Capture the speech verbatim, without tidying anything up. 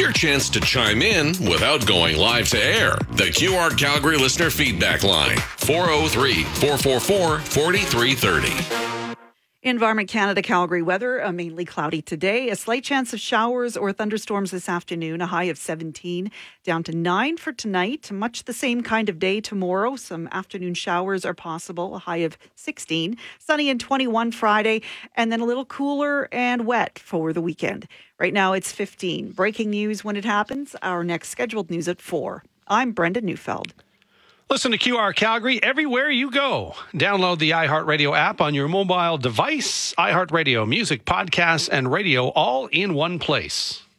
Your chance to chime in without going live to air. The Q R Calgary Listener Feedback Line, four oh three, four four four, four three three oh. Environment Canada Calgary weather, uh, mainly cloudy today. A slight chance of showers or thunderstorms this afternoon, a high of seventeen, down to nine for tonight. Much the same kind of day tomorrow. Some afternoon showers are possible, a high of sixteen. Sunny and twenty-one Friday, and then a little cooler and wet for the weekend. Right now it's fifteen. Breaking news when it happens. Our next scheduled news at four. I'm Brenda Neufeld. Listen to Q R Calgary everywhere you go. Download the iHeartRadio app on your mobile device. iHeartRadio, music, podcasts, and radio all in one place.